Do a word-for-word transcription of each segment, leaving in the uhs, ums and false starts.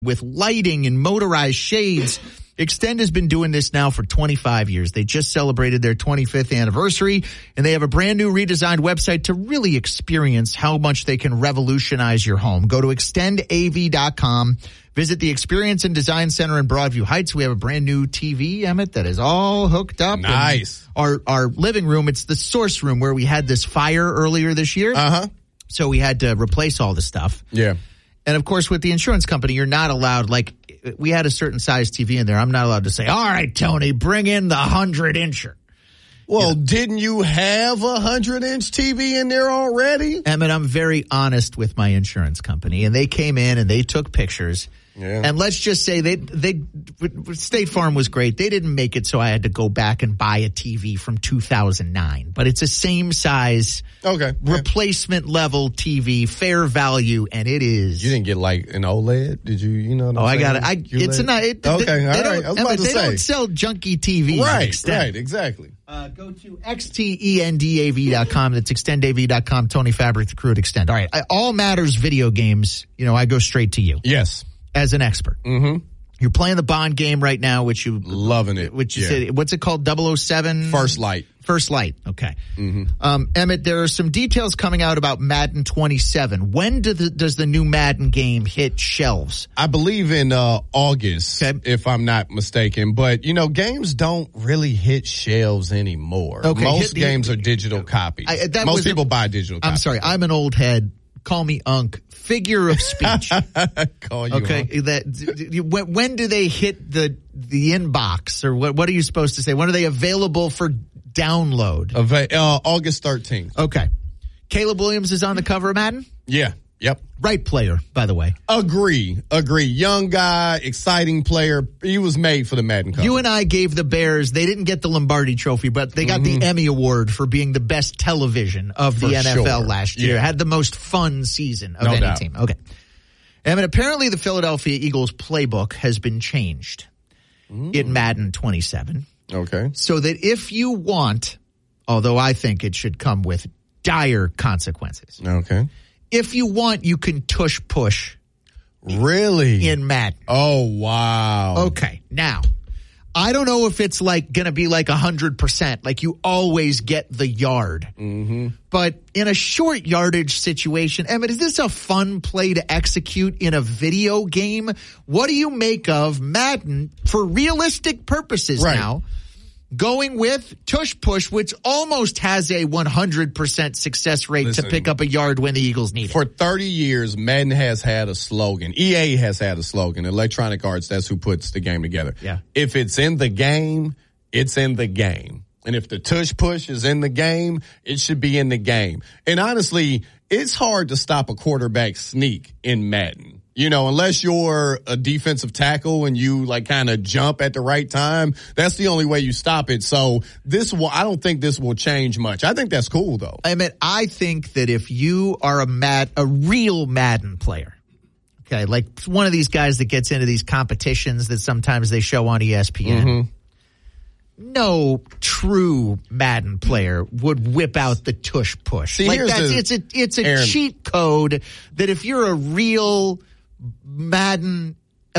with lighting and motorized shades. Extend has been doing this now for twenty-five years. They just celebrated their twenty-fifth anniversary, and they have a brand new redesigned website to really experience how much they can revolutionize your home. Go to extend A V dot com. Visit the Experience and Design Center in Broadview Heights. We have a brand new T V, Emmett, that is all hooked up. Nice. Our our living room, it's the source room where we had this fire earlier this year. Uh-huh. So we had to replace all the stuff. Yeah. And, of course, with the insurance company, you're not allowed, like, we had a certain size T V in there. I'm not allowed to say, all right, Tony, bring in the one hundred incher. Well, you know? Didn't you have a one hundred inch T V in there already? Emmett, I'm very honest with my insurance company, and they came in and they took pictures. Yeah. And let's just say they they State Farm was great. They didn't make it, so I had to go back and buy a T V from two thousand nine. But it's the same size, okay, replacement level T V, fair value, and it is. You didn't get like an OLED, did you? You know? What oh, I'm I got it. I, Q L E D? it's a nice. It, okay, they, all they right. I was Emmett, about to they say don't sell junky T Vs. Right, right, exactly. Uh, go to X T E N D A V dot com. That's extend A V dot com. Tony Fabric, the crew at Extend. All right. I, all matters video games. You know, I go straight to you. Yes. As an expert. Mm-hmm. You're playing the Bond game right now, which you loving it. Which you yeah. said, what's it called? double oh seven First Light. First Light. Okay. Mm-hmm. Um, Emmett, there are some details coming out about Madden twenty-seven. When do the, does the new Madden game hit shelves? I believe in uh, August, okay. if I'm not mistaken. But, you know, games don't really hit shelves anymore. Okay. Most hit, games hit, are digital copies. I, that Most was people a, buy digital copies. I'm sorry. I'm an old head. Call me Unk. Figure of speech. Call you okay. Unk. That when, when do they hit the the inbox, or what? What are you supposed to say? When are they available for download? Ava- uh, August thirteenth. Okay. Caleb Williams is on the cover of Madden? Yeah. Yep. Right player, by the way. Agree. Agree. Young guy, exciting player. He was made for the Madden cover. You and I gave the Bears, they didn't get the Lombardi trophy, but they got mm-hmm. the Emmy Award for being the best television of the for N F L sure. last year. Yeah. Had the most fun season of no any doubt. team. Okay. I mean, apparently the Philadelphia Eagles playbook has been changed mm. in Madden twenty-seven. Okay. So that if you want, although I think it should come with dire consequences. Okay. If you want, you can tush push. Really? In Madden. Oh, wow. Okay. Now, I don't know if it's like going to be like one hundred percent, like you always get the yard. Mm-hmm. But in a short yardage situation, Emmett, is this a fun play to execute in a video game? What do you make of Madden for realistic purposes right. now? Going with tush push, which almost has a one hundred percent success rate Listen, to pick up a yard when the Eagles need it. For thirty years, Madden has had a slogan. E A has had a slogan. Electronic Arts, that's who puts the game together. Yeah. If it's in the game, it's in the game. And if the tush push is in the game, it should be in the game. And honestly, it's hard to stop a quarterback sneak in Madden. You know, unless you're a defensive tackle and you like kind of jump at the right time, that's the only way you stop it. So this will, I don't think this will change much. I think that's cool though. I mean, I think that if you are a Mad, a real Madden player, okay, like one of these guys that gets into these competitions that sometimes they show on E S P N, mm-hmm. no true Madden player would whip out the tush push. See, like that's, a, it's a, it's a Aaron, cheat code that if you're a real Madden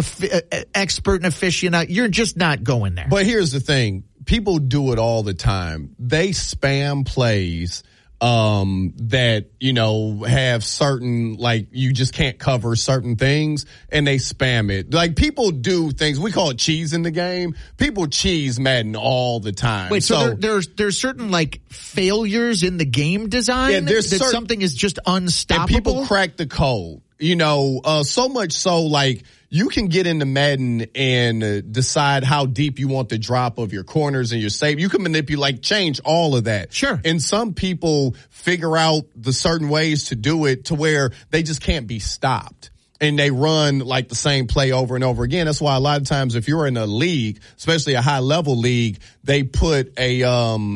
expert and aficionado, you're just not going there. But here's the thing. People do it all the time. They spam plays um, that, you know, have certain, like, you just can't cover certain things, and they spam it. Like, people do things. We call it cheese in the game. People cheese Madden all the time. Wait, so, so there, there's there's certain, like, failures in the game design yeah, there's that certain, something is just unstoppable? And people crack the code. You know, uh, so much so, like, you can get into Madden and uh, decide how deep you want the drop of your corners and your save. You can manipulate, change all of that. Sure. And some people figure out the certain ways to do it to where they just can't be stopped. And they run like the same play over and over again. That's why a lot of times if you're in a league, especially a high level league, they put a, um,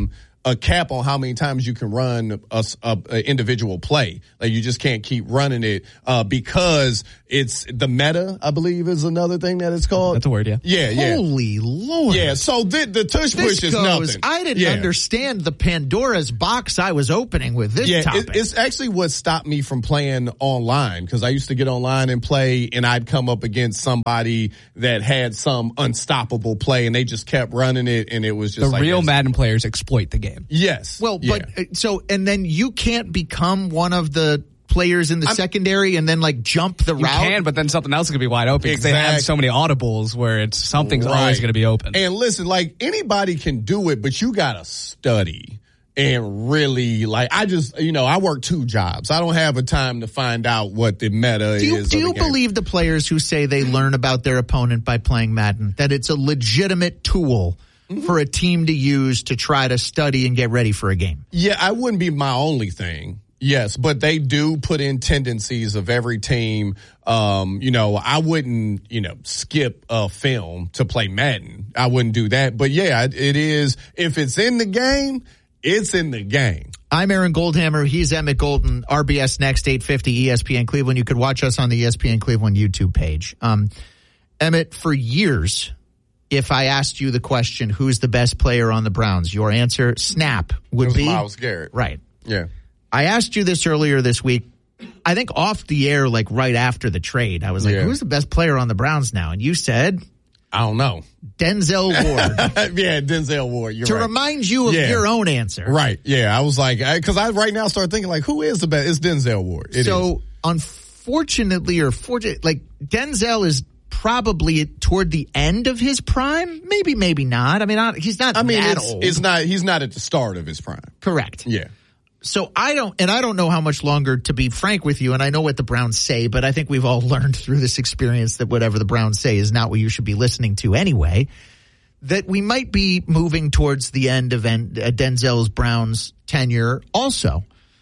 a cap on how many times you can run a, a, a individual play. Like you just can't keep running it uh, because it's the meta, I believe, is another thing that it's called. That's a word, yeah. Yeah, yeah. Holy Lord. Yeah, so the, the tush This push is goes, nothing. I didn't yeah. understand the Pandora's box I was opening with this yeah, topic. It, it's actually what stopped me from playing online because I used to get online and play and I'd come up against somebody that had some unstoppable play and they just kept running it and it was just The like real this. Madden players exploit the game. Yes. Well, yeah. but uh, so, and then you can't become one of the players in the I'm, secondary and then like jump the You route. can, but then something else is going to be wide open because they have Exactly. so many audibles where it's something's Right. always going to be open. And listen, like anybody can do it, but you gotta study and really like. I just, you know, I work two jobs. I don't have a time to find out what the meta Do you, is. do of you the game. believe the players who say they learn about their opponent by playing Madden, that it's a legitimate tool mm-hmm. for a team to use to try to study and get ready for a game? Yeah, I wouldn't be my only thing. Yes, but they do put in tendencies of every team. Um, you know, I wouldn't, you know, skip a film to play Madden. I wouldn't do that. But yeah, it, it is. If it's in the game, it's in the game. I'm Aaron Goldhammer. He's Emmett Golden. R B S Next, eight fifty E S P N Cleveland. You could watch us on the E S P N Cleveland YouTube page. Um, Emmett, for years, if I asked you the question, who's the best player on the Browns, your answer, snap, would It was be Myles Garrett. Right. Yeah. I asked you this earlier this week. I think off the air, like right after the trade, I was like, Yeah. who's the best player on the Browns now? And you said I don't know. Denzel Ward. Yeah, Denzel Ward. You're to right. remind you of Yeah. your own answer. Right. Yeah. I was like, because I, I right now start thinking like, who is the best? It's Denzel Ward. It so is. unfortunately or fortunately, like Denzel is probably toward the end of his prime. Maybe, maybe not. I mean, not, he's not I mean, that it's, old. it's not, he's not at the start of his prime. Correct. Yeah. So I don't, and I don't know how much longer, to be frank with you, and I know what the Browns say, but I think we've all learned through this experience that whatever the Browns say is not what you should be listening to anyway, that we might be moving towards the end of en- uh, Denzel's Browns tenure also.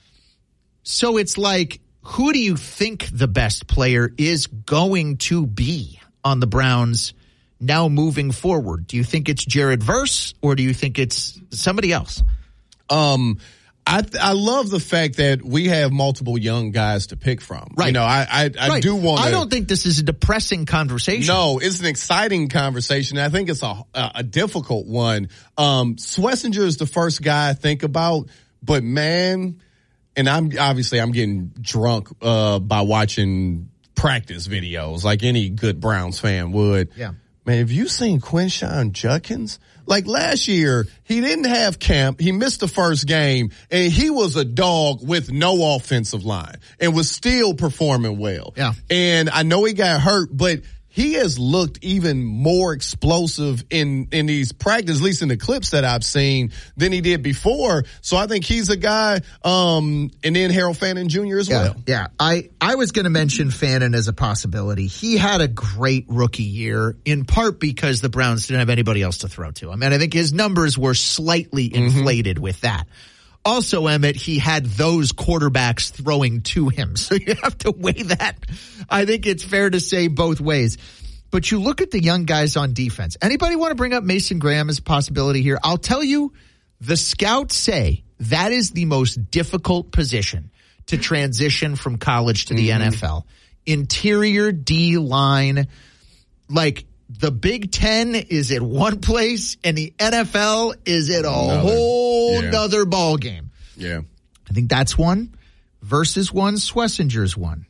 So it's like, who do you think the best player is going to be on the Browns now moving forward? Do you think it's Jared Verse or do you think it's somebody else? Um, I th- I love the fact that we have multiple young guys to pick from. Right. You know, I I, I Right. do want to. I don't think this is a depressing conversation. No, it's an exciting conversation. I think it's a a, a difficult one. Um, Schlesinger is the first guy I think about, but man, and I'm obviously I'm getting drunk uh, by watching practice videos like any good Browns fan would. Yeah. Man, have you seen Quinshon Judkins? Like last year, he didn't have camp. He missed the first game, and he was a dog with no offensive line and was still performing well. Yeah. And I know he got hurt, but he has looked even more explosive in, in these practice, at least in the clips that I've seen, than he did before. So I think he's a guy, um, and then Harold Fannin Junior as Yeah, well. yeah. I, I was going to mention Fannin as a possibility. He had a great rookie year, in part because the Browns didn't have anybody else to throw to. I mean, I think his numbers were slightly inflated with that. Also, Emmett, he had those quarterbacks throwing to him. So you have to weigh that. I think it's fair to say both ways. But you look at the young guys on defense. Anybody want to bring up Mason Graham as a possibility here? I'll tell you, the scouts say that is the most difficult position to transition from college to the mm-hmm. N F L. Interior D-line, like the Big Ten is at one place and the N F L is at a Another. whole yeah. nother ball game. Yeah. I think that's one. Versus one, Schlesinger's one.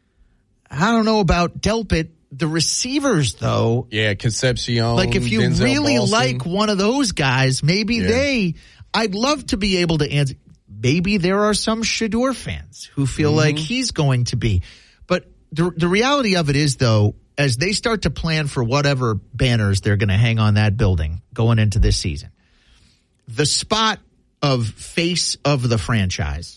I don't know about Delpit. The receivers, though. Yeah, Concepcion. Like, if you Denzel really Boston. like one of those guys, maybe yeah. they, I'd love to be able to answer. Maybe there are some Shedeur fans who feel mm-hmm. like he's going to be. But the the reality of it is, though, as they start to plan for whatever banners they're going to hang on that building going into this season, the spot of face of the franchise,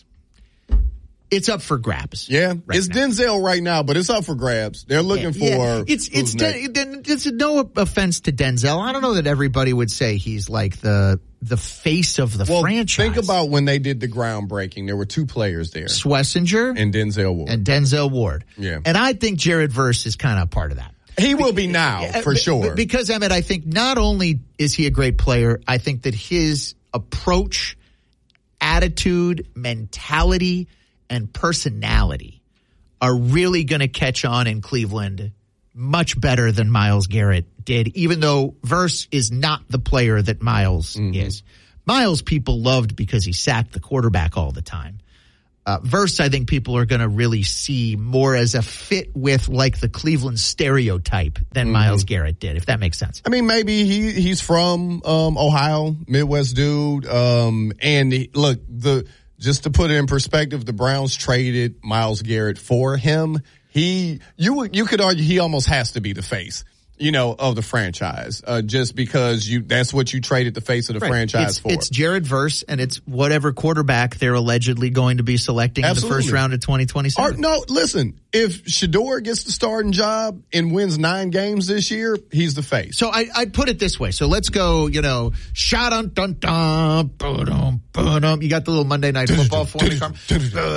it's up for grabs. Yeah, right it's now. Denzel right now, but it's up for grabs. They're looking yeah, for. Yeah. It's it's De- De- it's no offense to Denzel. I don't know that everybody would say he's like the the face of the well, franchise. Think about when they did the groundbreaking. There were two players there, Schlesinger and Denzel Ward. And Denzel Ward. Yeah, and I think Jared Verse is kind of part of that. He will be now for be, sure. Because Emmett, I think not only is he a great player, I think that his approach attitude, mentality, and personality are really going to catch on in Cleveland much better than Myles Garrett did, even though Verse is not the player that Myles mm-hmm. is. Myles people loved because he sacked the quarterback all the time. Uh, Verse, I think people are going to really see more as a fit with like the Cleveland stereotype than mm-hmm. Myles Garrett did, if that makes sense. I mean, maybe he he's from um, Ohio, Midwest dude. Um, and he, look, the just to put it in perspective, the Browns traded Myles Garrett for him. He, you you could argue he almost has to be the face, you know, of the franchise, uh, just because you that's what you traded the face of the right. franchise it's, for. It's Jared Verse, and it's whatever quarterback they're allegedly going to be selecting Absolutely. in the first round of twenty twenty-seven. Or, no, listen, if Shedeur gets the starting job and wins nine games this year, he's the face. So I, I'd put it this way. So let's go, you know, shot on dun dun, ba-dum, ba-dum. You got the little Monday Night Football for me, Carm.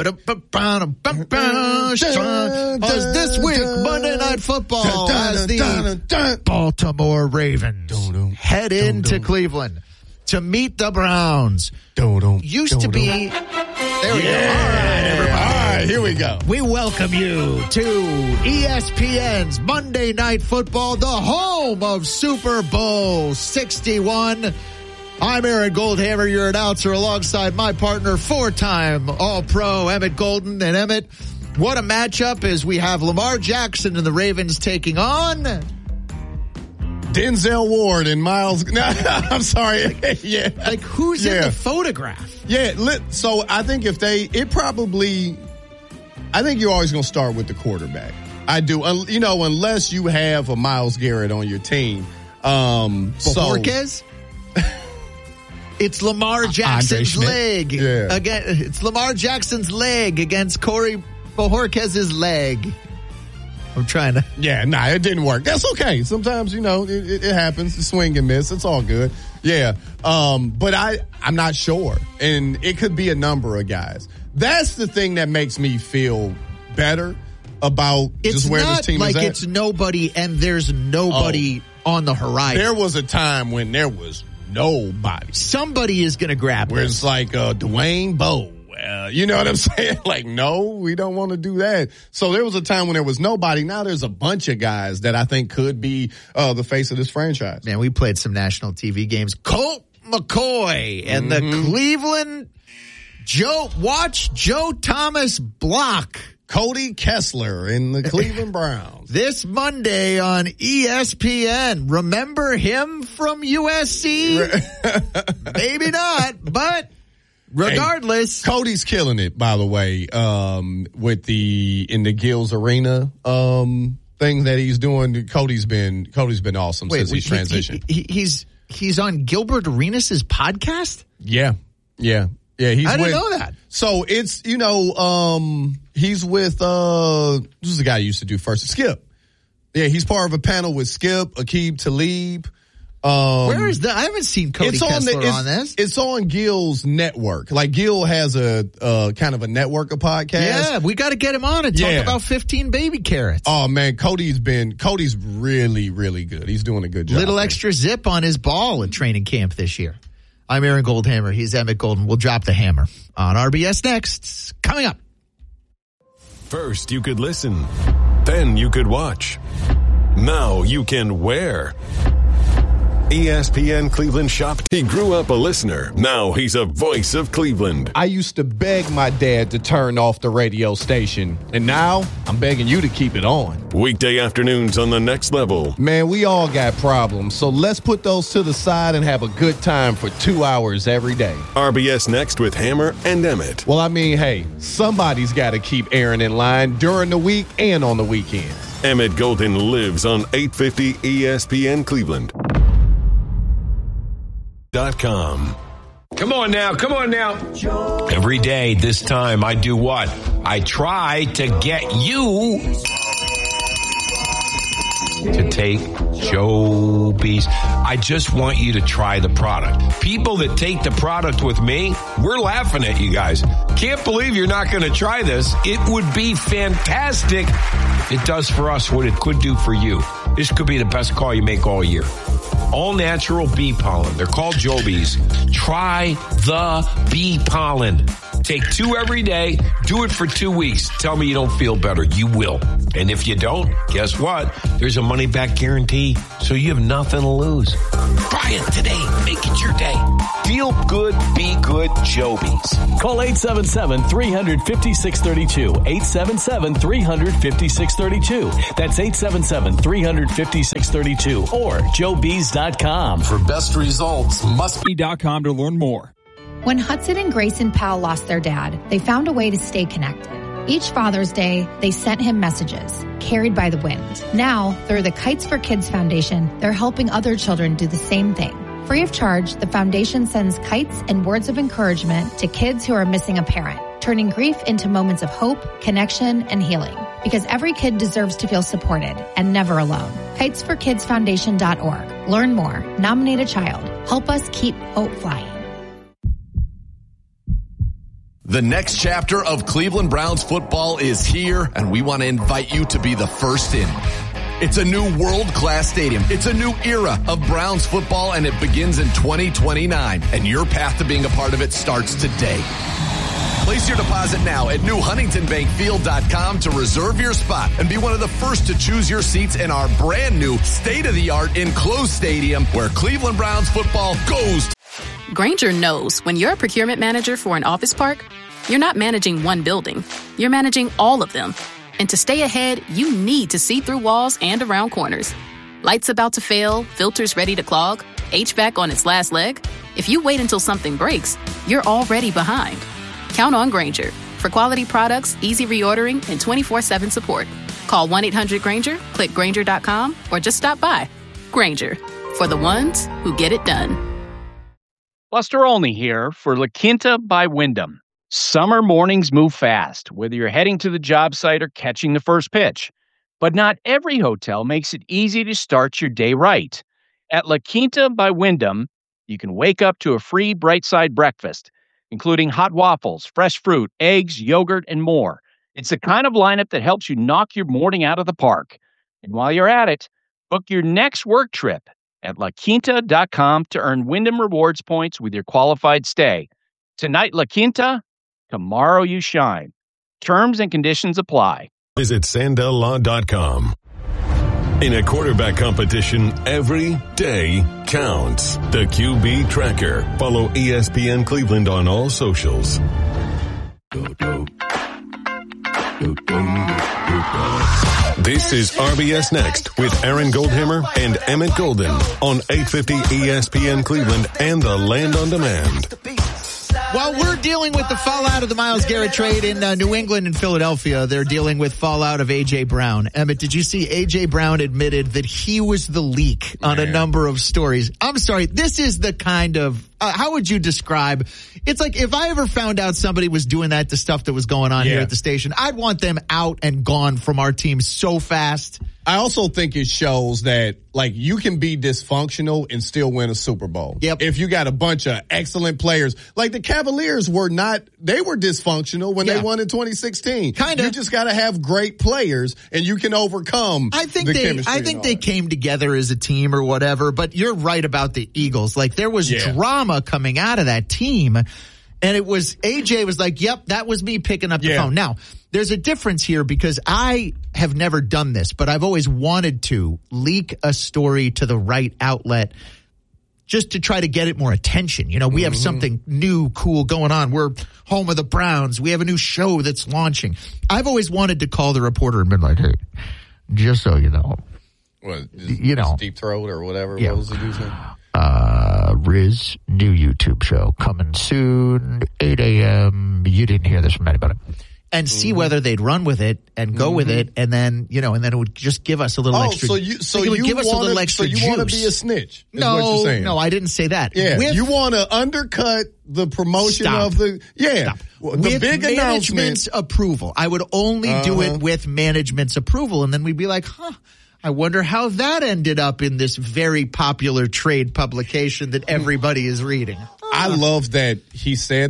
As this week, Monday Night Football, as the Baltimore Ravens head into Cleveland to meet the Browns. Used to be. There we yeah. go. All right, everybody. All right, here we go. We welcome you to E S P N's Monday Night Football, the home of Super Bowl sixty-one. I'm Aaron Goldhammer, your announcer, alongside my partner, four-time All-Pro Emmett Golden. And Emmett, what a matchup as we have Lamar Jackson and the Ravens taking on Denzel Ward and Myles. No, I'm sorry. yeah. Like, who's yeah. in the photograph? Yeah. So I think if they, it probably, I think you're always going to start with the quarterback. I do. You know, unless you have a Myles Garrett on your team. Um, Bojorquez? So, it's Lamar Jackson's leg. Yeah. Again, it's Lamar Jackson's leg against Corey Bojorquez's leg. I'm trying to. Yeah, nah, it didn't work. That's okay. Sometimes, you know, it, it, it happens. Swing and miss. It's all good. Yeah. Um, but I, I'm not sure. And it could be a number of guys. That's the thing that makes me feel better about it's just where this team like is at. It's nobody and there's nobody oh, on the horizon. There was a time when there was nobody. Somebody is going to grab Where this. it's like uh, Dwayne Bowe. Uh, you know what I'm saying? Like, no, we don't want to do that. So there was a time when there was nobody. Now there's a bunch of guys that I think could be uh, the face of this franchise. Man, we played some national T V games. Colt McCoy and mm-hmm. the Cleveland Joe. Watch Joe Thomas block Cody Kessler in the Cleveland Browns. This Monday on E S P N. Remember him from U S C? Maybe not, but regardless. Hey, Cody's killing it, by the way, um, with the, in the Gills Arena, um, thing that he's doing. Cody's been, Cody's been awesome Wait, since he's transitioned. He, he, he's, he's on Gilbert Arenas' podcast? Yeah. Yeah. Yeah. He's I didn't with, know that. So it's, you know, um, he's with, uh, this is the guy I used to do first, Skip. Yeah. He's part of a panel with Skip, Aqib Talib. Um, Where is that? I haven't seen Cody it's Kessler on, the, it's, on this. It's on Gil's network. Like Gil has a uh, kind of a network of podcasts. Yeah, we got to get him on and talk yeah. about fifteen baby carrots. Oh man, Cody's been Cody's really really good. He's doing a good job. Little man. extra zip on his ball at training camp this year. I'm Aaron Goldhammer. He's Emmett Golden. We'll drop the hammer on R B S next. Coming up. First, you could listen. Then you could watch. Now you can wear. E S P N Cleveland shop. He grew up a listener. Now he's a voice of Cleveland. I used to beg my dad to turn off the radio station, and now I'm begging you to keep it on. Weekday afternoons on The Next Level. Man, we all got problems, so let's put those to the side and have a good time for two hours every day. R B S Next with Hammer and Emmett. Well, I mean, hey, somebody's got to keep Aaron in line during the week and on the weekends. Emmett Golden lives on eight fifty E S P N Cleveland. Dot com. Come on now, come on now. Every day, this time, I do what? I try to get you to take Joby's. I just want you to try the product. People that take the product with me, we're laughing at you guys. Can't believe you're not going to try this. It would be fantastic it does for us what it could do for you. This could be the best call you make all year. All natural bee pollen. They're called Jobies. Try the bee pollen. Take two every day. Do it for two weeks. Tell me you don't feel better. You will. And if you don't, guess what? There's a money back guarantee, so you have nothing to lose. Try it today. Make it your day. Feel good, be good, Jobies. Call eight seven seven, three five six, three two. eight seven seven, three five six, three two. That's eight seven seven, three five six, three two or joe bees dot com. For best results, must be dot com to learn more. When Hudson and Grayson Powell lost their dad, they found a way to stay connected. Each Father's Day, they sent him messages, carried by the wind. Now, through the Kites for Kids Foundation, they're helping other children do the same thing. Free of charge, the foundation sends kites and words of encouragement to kids who are missing a parent, turning grief into moments of hope, connection, and healing. Because every kid deserves to feel supported and never alone. kites for kids foundation dot org. Learn more. Nominate a child. Help us keep hope flying. The next chapter of Cleveland Browns football is here, and we want to invite you to be the first in. It's a new world-class stadium. It's a new era of Browns football, and it begins in twenty twenty-nine. And your path to being a part of it starts today. Place your deposit now at new huntington bank field dot com to reserve your spot and be one of the first to choose your seats in our brand new state-of-the-art enclosed stadium where Cleveland Browns football goes. Grainger knows when you're a procurement manager for an office park, you're not managing one building. You're managing all of them. And to stay ahead, you need to see through walls and around corners. Lights about to fail, filters ready to clog, H V A C on its last leg. If you wait until something breaks, you're already behind. Count on Grainger for quality products, easy reordering, and twenty-four seven support. Call one eight hundred Grainger, click Grainger dot com, or just stop by. Grainger, for the ones who get it done. Buster Olney here for La Quinta by Wyndham. Summer mornings move fast, whether you're heading to the job site or catching the first pitch. But not every hotel makes it easy to start your day right. At La Quinta by Wyndham, you can wake up to a free Bright Side breakfast, including hot waffles, fresh fruit, eggs, yogurt, and more. It's the kind of lineup that helps you knock your morning out of the park. And while you're at it, book your next work trip at la quinta dot com to earn Wyndham Rewards points with your qualified stay. Tonight, La Quinta, tomorrow you shine. Terms and conditions apply. Visit sandell law dot com. In a quarterback competition, every day counts. The Q B Tracker. Follow E S P N Cleveland on all socials. This is R B S Next with Aaron Goldhammer and Emmett Golden on eight fifty E S P N Cleveland and the Land on Demand. While we're dealing with the fallout of the Myles Garrett trade in uh, New England and Philadelphia, they're dealing with fallout of A J. Brown. Emmett, did you see A J. Brown admitted that he was the leak on Man. a number of stories? I'm sorry, this is the kind of, uh, how would you describe, it's like if I ever found out somebody was doing that to stuff that was going on yeah. here at the station, I'd want them out and gone from our team so fast. I also think it shows that, like, you can be dysfunctional and still win a Super Bowl. Yep. If you got a bunch of excellent players. Like, the Cavaliers were not, they were dysfunctional when yeah. they won in twenty sixteen. Kind of. You just got to have great players, and you can overcome I think the they, chemistry. I think they came together as a team or whatever, but you're right about the Eagles. Like, there was yeah. drama coming out of that team, and it was, A J was like, yep, that was me picking up the yeah. phone. Now, there's a difference here because I have never done this, but I've always wanted to leak a story to the right outlet just to try to get it more attention. You know, we mm-hmm. have something new, cool going on. We're home of the Browns. We have a new show that's launching. I've always wanted to call the reporter and been like, hey, just so you know. What, you know. Deep Throat or whatever. Yeah. What was the dude's name? Uh, Riz, new YouTube show coming soon, eight a.m. You didn't hear this from anybody. And see mm-hmm. whether they'd run with it and go mm-hmm. with it, and then you know, and then it would just give us a little oh, extra. so you, so it would you give us wanna, a little extra so you want to juice. be a snitch? Is no, what you're saying. no, I didn't say that. Yeah, with, you want to undercut the promotion stop. of the yeah well, the with big management's announcement. approval. I would only uh-huh. do it with management's approval, and then we'd be like, huh. I wonder how that ended up in this very popular trade publication that everybody is reading. I love that he said that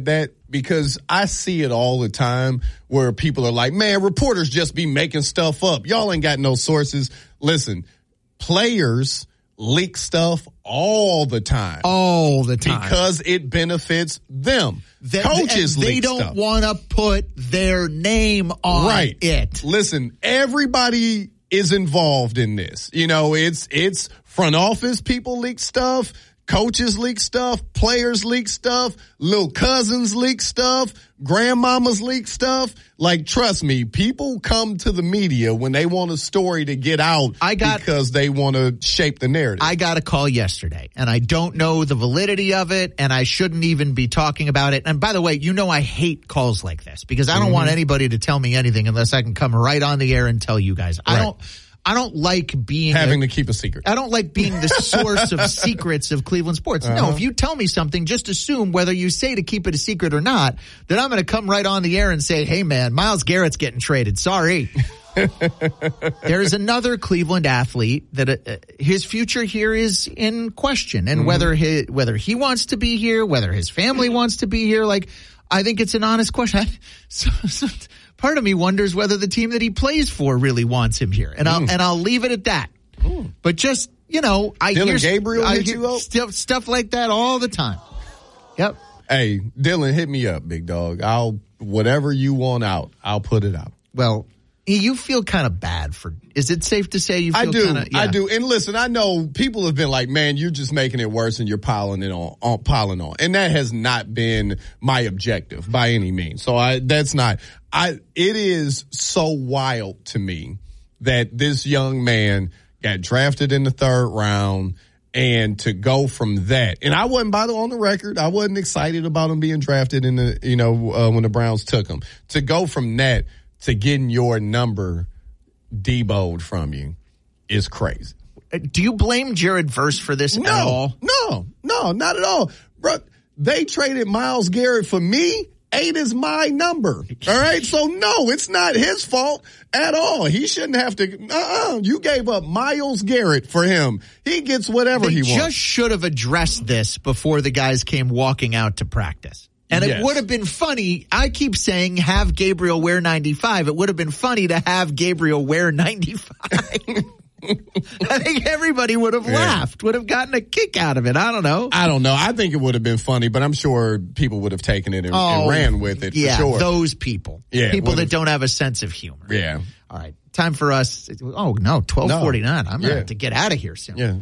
because I see it all the time where people are like, man, reporters just be making stuff up. Y'all ain't got no sources. Listen, players leak stuff all the time. All the time. Because it benefits them. They, Coaches they, they leak don't stuff. want to put their name on right. it. Listen, everybody is involved in this. You know, it's it's front office people leak stuff, coaches leak stuff, players leak stuff, little cousins leak stuff, grandmamas leak stuff. Like, trust me, people come to the media when they want a story to get out I got, because they want to shape the narrative. I got a call yesterday, and I don't know the validity of it, and I shouldn't even be talking about it. And by the way, you know I hate calls like this because I don't mm-hmm. want anybody to tell me anything unless I can come right on the air and tell you guys. I right. don't I don't like being having a, to keep a secret. I don't like being the source of secrets of Cleveland sports. Uh-huh. No, if you tell me something, just assume whether you say to keep it a secret or not, that I'm going to come right on the air and say, hey man, Myles Garrett's getting traded. Sorry. There's another Cleveland athlete that uh, his future here is in question, and mm-hmm. whether he, whether he wants to be here, whether his family wants to be here, like, I think it's an honest question. I, so, so, part of me wonders whether the team that he plays for really wants him here, and I'll mm. and I'll leave it at that. Mm. But just, you know, I Dylan hear Gabriel I hit hear you up? Stuff, stuff like that all the time. Yep. Hey, Dylan, hit me up, big dog. I'll whatever you want out, I'll put it out. Well, you feel kind of bad for. Is it safe to say you feel I do. Kinda, yeah. I do. And listen, I know people have been like, man, you're just making it worse and you're piling it on, on piling on. And that has not been my objective by any means. So I, that's not, I, it is so wild to me that this young man got drafted in the third round, and to go from that. And I wasn't, by the on the record, I wasn't excited about him being drafted in the, you know, uh, when the Browns took him. To go from that to getting your number deboed from you is crazy. Do you blame Jared Verse for this no, at all? No, no, not at all. Bro, they traded Myles Garrett for me. Eight is my number. All right? So, no, it's not his fault at all. He shouldn't have to. Uh-uh. You gave up Myles Garrett for him. He gets whatever they he wants. They just should have addressed this before the guys came walking out to practice. And yes. It would have been funny. I keep saying have Gabriel wear ninety-five. It would have been funny to have Gabriel wear ninety-five. I think everybody would have yeah. laughed, would have gotten a kick out of it. I don't know. I don't know. I think it would have been funny, but I'm sure people would have taken it and, oh, and ran with it yeah, for sure. Those people. Yeah, people that don't have a sense of humor. Yeah. All right. Time for us. Oh, no. twelve forty-nine. No. I'm going to yeah. have to get out of here soon. Yeah.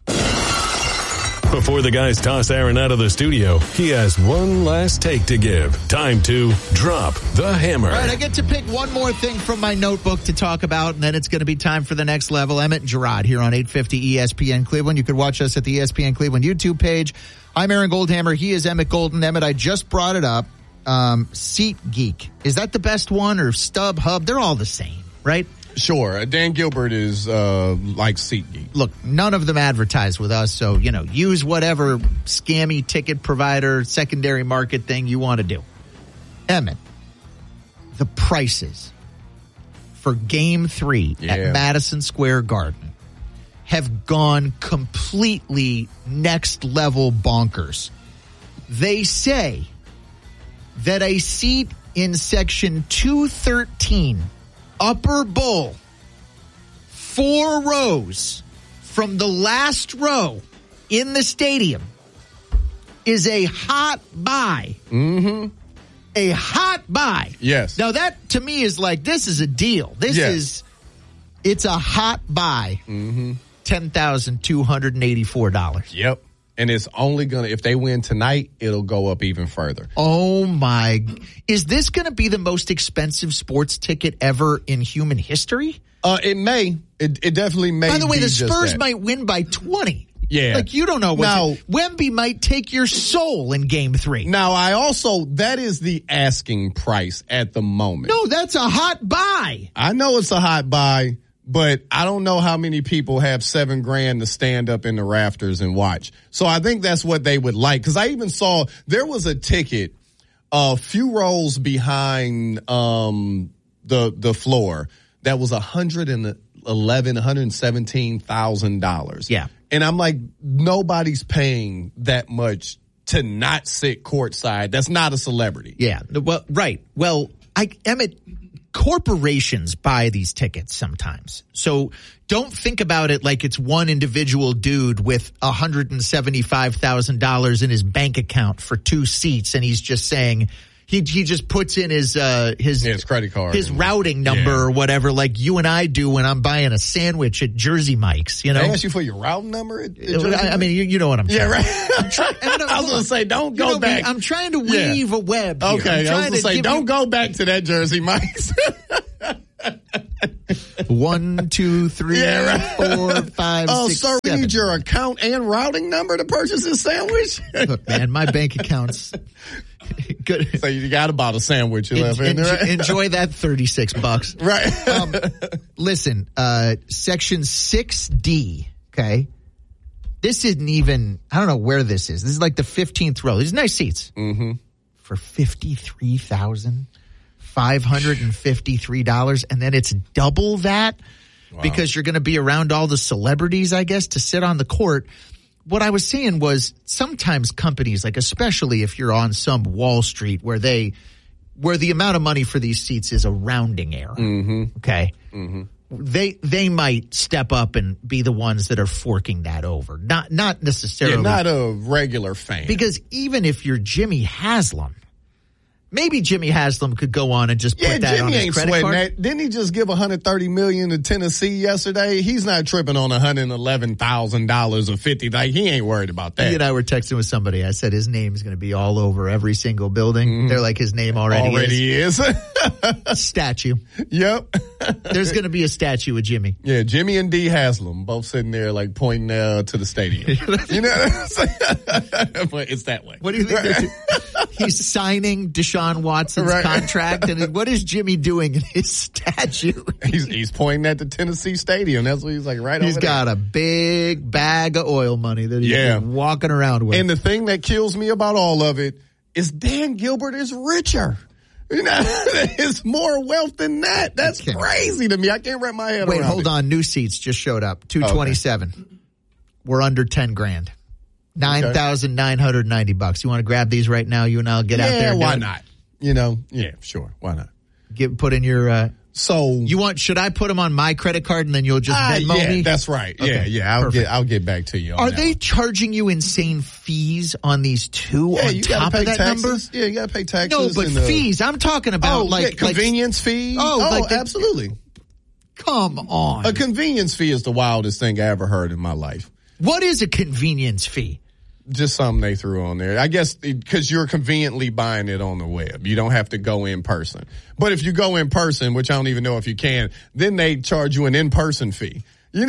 Before the guys toss Aaron out of the studio, he has one last take to give. Time to drop the hammer. All right, I get to pick one more thing from my notebook to talk about, and then it's going to be time for the next level. Emmett and Gerard here on eight fifty E S P N Cleveland. You could watch us at the E S P N Cleveland YouTube page. I'm Aaron Goldhammer. He is Emmett Golden. Emmett, I just brought it up. Um, SeatGeek. Is that the best one, or StubHub? They're all the same, right? Sure. Dan Gilbert is uh, like SeatGeek. Look, none of them advertise with us, so, you know, use whatever scammy ticket provider, secondary market thing you want to do. Emmett, the prices for Game three yeah. at Madison Square Garden have gone completely next level bonkers. They say that a seat in Section two thirteen Upper Bowl, four rows from the last row in the stadium, is a hot buy. Mm-hmm. A hot buy. Yes. Now that to me is like, this is a deal. This yes. is, it's a hot buy. Mm-hmm. ten thousand two hundred eighty-four dollars. Yep. And it's only going to, if they win tonight, it'll go up even further. Oh, my. Is this going to be the most expensive sports ticket ever in human history? Uh, it may. It, it definitely may. By the way, be the just Spurs that. might win by twenty. Yeah. Like, you don't know what. Now, Wemby might take your soul in game three. Now, I also, that is the asking price at the moment. No, that's a hot buy. I know it's a hot buy. But I don't know how many people have seven grand to stand up in the rafters and watch. So I think that's what they would like. Because I even saw there was a ticket a few rows behind um, the the floor that was one hundred eleven, one hundred seventeen thousand dollars. Yeah. And I'm like, nobody's paying that much to not sit courtside. That's not a celebrity. Yeah. Well, right. Well, I, Emmett, corporations buy these tickets sometimes. So don't think about it like it's one individual dude with one hundred seventy-five thousand dollars in his bank account for two seats, and he's just saying he he just puts in his uh, his yeah, his credit card, his routing number yeah. or whatever, like you and I do when I'm buying a sandwich at Jersey Mike's. You know, I ask you for your routing number. At, at I, I mean, you, you know what I'm saying. Yeah, right. I'm try, I was going to say, don't go you know, back. I'm trying to weave yeah. a web. Here. Okay, I was going to say, don't you... go back to that Jersey Mike's. One, two, three, yeah, right. four, five, oh, six, sir, seven. we need your account and routing number to purchase this sandwich. Look, man, my bank account's good. So you got about a sandwich you en- left in there. Right? Enjoy that thirty-six bucks. Right. Um, listen, uh, section six D, okay? This isn't even, I don't know where this is. This is like the fifteenth row. These are nice seats. Mm-hmm. For fifty-three thousand five hundred fifty-three dollars, and then it's double that wow. because you're going to be around all the celebrities, I guess, to sit on the court. What I was saying was sometimes companies, like especially if you're on some Wall Street where they, where the amount of money for these seats is a rounding error, mm-hmm. okay, mm-hmm. they they might step up and be the ones that are forking that over, not not necessarily, yeah, not a regular fan, because even if you're Jimmy Haslam. Maybe Jimmy Haslam could go on and just put yeah, that Jimmy on his ain't credit sweating card. That. Didn't he just give one hundred thirty million dollars to Tennessee yesterday? He's not tripping on one hundred eleven thousand dollars or fifty. Like he ain't worried about that. He and I were texting with somebody. I said his name's going to be all over every single building. Mm. They're like, his name already, already is. is. Statue. Yep. There's going to be a statue of Jimmy. Yeah, Jimmy and D. Haslam both sitting there like pointing uh, to the stadium. You know what I'm saying? But it's that way. What do you think? Right. He's signing Deshaun Watson's right. contract, and what is Jimmy doing in his statue? He's, he's pointing at the Tennessee Stadium. That's what he's like right he's over there. He's got a big bag of oil money that he's yeah. walking around with. And the thing that kills me about all of it is Dan Gilbert is richer. You know, it's more wealth than that. That's crazy to me. I can't wrap my head Wait, around hold it. on. New seats just showed up. two twenty-seven. Okay. We're under ten grand. nine thousand nine hundred ninety bucks. You want to grab these right now? You and I'll get yeah, out there. Yeah, why it? not? You know, yeah, sure. Why not? Get put in your. Uh, so you want? Should I put them on my credit card and then you'll just uh, Venmo yeah, me? That's right. Okay. Yeah, yeah. I'll Perfect. get. I'll get back to you. On Are that they one. charging you insane fees on these two yeah, on you top pay of that taxes. number? Yeah, you got to pay taxes. No, but and, uh, fees. I'm talking about oh, like yeah, convenience like, fees. Oh, oh like the, absolutely. Come on. A convenience fee is the wildest thing I ever heard in my life. What is a convenience fee? Just something they threw on there. I guess because you're conveniently buying it on the web. You don't have to go in person. But if you go in person, which I don't even know if you can, then they charge you an in-person fee. You know?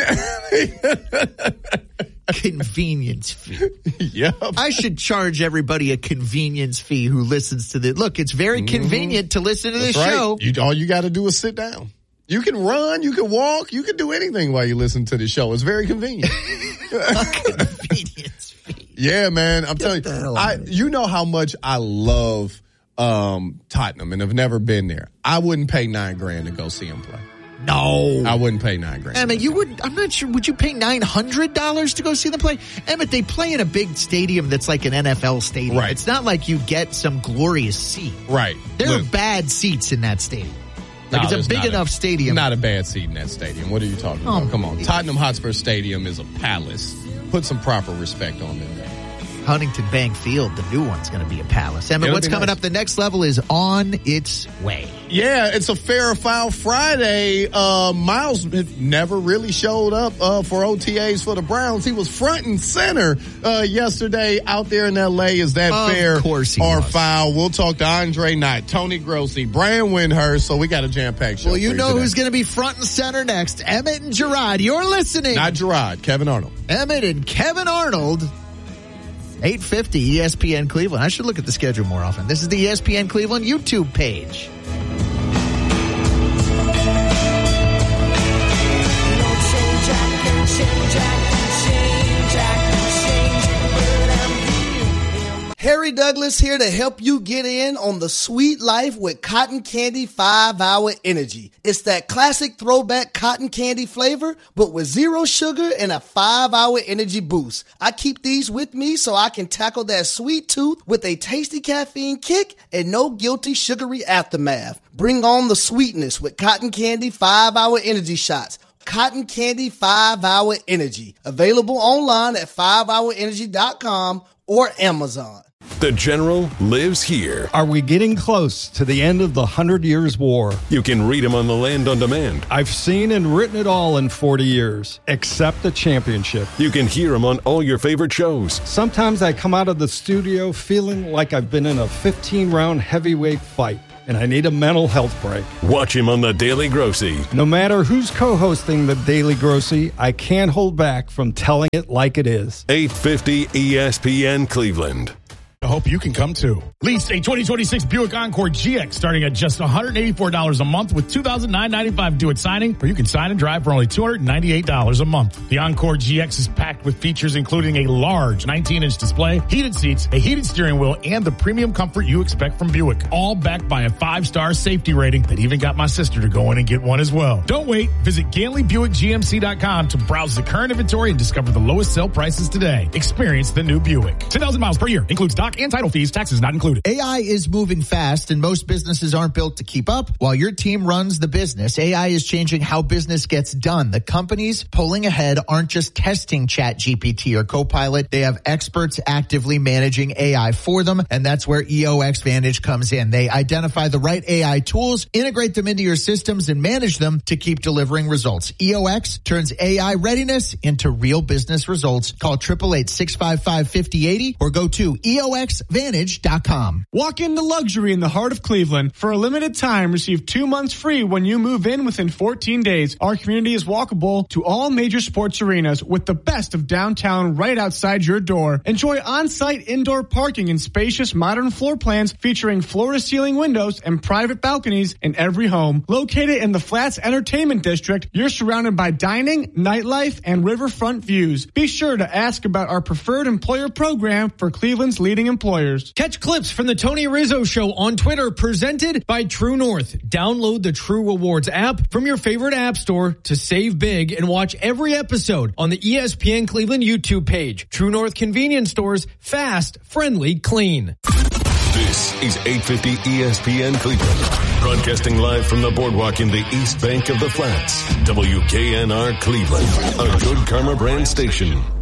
Convenience fee. Yep. I should charge everybody a convenience fee who listens to this. Look, it's very mm-hmm. convenient to listen to That's this right. show. You, all you got to do is sit down. You can run, you can walk, you can do anything while you listen to the show. It's very convenient. Convenience fee. Yeah, man. I'm Get telling you, I, you know how much I love um, Tottenham and have never been there. I wouldn't pay nine grand to go see them play. No. I wouldn't pay nine grand. Emmett, you would, I'm not sure, would you pay nine hundred dollars to go see them play? Emmett, they play in a big stadium that's like an N F L stadium. Right. It's not like you get some glorious seat. Right. There Look, are bad seats in that stadium. Like no, it's a big enough a, stadium. Not a bad seat in that stadium. What are you talking oh, about? Come on. Tottenham Hotspur Stadium is a palace. Put some proper respect on it. Huntington Bank Field, the new one's going to be a palace. Emmett, what's coming nice. up? The next level is on its way. Yeah, it's a Fair or Foul Friday. Uh, Miles never really showed up uh, for O T As for the Browns. He was front and center uh, yesterday out there in L A. Is that of fair course or was. foul? We'll talk to Andre Knight, Tony Grossi, Brian Windhurst. So we got a jam-packed show. Well, you for know you who's going to be front and center next. Emmett and Gerard. You're listening. Not Gerard, Kevin Arnold. Emmett and Kevin Arnold. eight fifty E S P N Cleveland. I should look at the schedule more often. This is the E S P N Cleveland YouTube page. Harry Douglas here to help you get in on the sweet life with Cotton Candy five hour Energy. It's that classic throwback cotton candy flavor, but with zero sugar and a five hour energy boost. I keep these with me so I can tackle that sweet tooth with a tasty caffeine kick and no guilty sugary aftermath. Bring on the sweetness with Cotton Candy five hour Energy shots. Cotton Candy five hour Energy. Available online at five hour energy dot com or Amazon. The General lives here. Are we getting close to the end of the Hundred Years' War? You can read him on the Land on Demand. I've seen and written it all in forty years, except the championship. You can hear him on all your favorite shows. Sometimes I come out of the studio feeling like I've been in a fifteen-round heavyweight fight, and I need a mental health break. Watch him on The Daily Grossy. No matter who's co-hosting The Daily Grossy, I can't hold back from telling it like it is. eight fifty E S P N Cleveland. I hope you can come too. Lease a twenty twenty-six Buick Encore G X starting at just one hundred eighty-four dollars a month with two thousand nine hundred ninety-five dollars due at signing, or you can sign and drive for only two hundred ninety-eight dollars a month. The Encore G X is packed with features including a large nineteen inch display, heated seats, a heated steering wheel, and the premium comfort you expect from Buick. All backed by a five-star safety rating that even got my sister to go in and get one as well. Don't wait. Visit Ganley Buick G M C dot com to browse the current inventory and discover the lowest sale prices today. Experience the new Buick. ten thousand miles per year. Includes dock and title fees. Taxes not included. A I is moving fast and most businesses aren't built to keep up. While your team runs the business, A I is changing how business gets done. The companies pulling ahead aren't just testing Chat G P T or Copilot. They have experts actively managing A I for them, and that's where E O X Vantage comes in. They identify the right A I tools, integrate them into your systems, and manage them to keep delivering results. E O X turns A I readiness into real business results. Call eight eight eight, six five five, five oh eight oh or go to E O X Vantage dot com. Walk into luxury in the heart of Cleveland. For a limited time, receive two months free when you move in within fourteen days. Our community is walkable to all major sports arenas with the best of downtown right outside your door. Enjoy on-site indoor parking and spacious modern floor plans featuring floor-to-ceiling windows and private balconies in every home. Located in the Flats Entertainment District, you're surrounded by dining, nightlife, and riverfront views. Be sure to ask about our preferred employer program for Cleveland's leading employers. Catch clips from the Tony Rizzo Show on Twitter, presented by True North. Download the True Rewards app from your favorite app store to save big and watch every episode on the E S P N Cleveland YouTube page. True North convenience stores, fast, friendly, clean. This is eight fifty E S P N Cleveland, broadcasting live from the boardwalk in the East Bank of the Flats. W K N R Cleveland, a Good Karma brand station.